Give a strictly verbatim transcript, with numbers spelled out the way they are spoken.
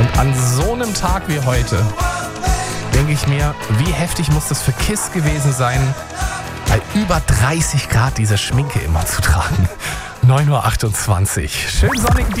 Und an so einem Tag wie heute denke ich mir, wie heftig muss das für KISS gewesen sein, bei über dreißig Grad diese Schminke immer zu tragen. neun Uhr achtundzwanzig. Schönen sonnigen Dienstag.